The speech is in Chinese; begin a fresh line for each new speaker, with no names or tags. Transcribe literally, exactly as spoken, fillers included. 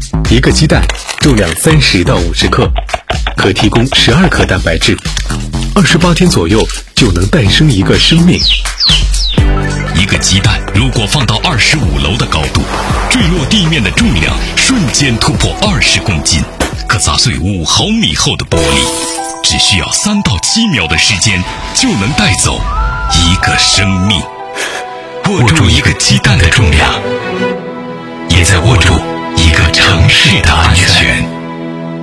一个鸡蛋重量三十到五十克，可提供十二克蛋白质，二十八天左右就能诞生一个生命。
一个鸡蛋如果放到二十五楼的高度，坠落地面的重量瞬间突破二十公斤，可砸碎五毫米厚的玻璃，只需要三到七秒的时间就能带走一个生命。握住一个鸡蛋的重量，也在握住一个城市的安全。